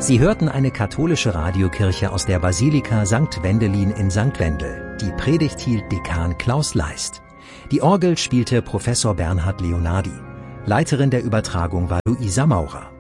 Sie hörten eine katholische Radiokirche aus der Basilika St. Wendelin in St. Wendel. Die Predigt hielt Dekan Klaus Leist. Die Orgel spielte Professor Bernhard Leonardi. Leiterin der Übertragung war Luisa Maurer.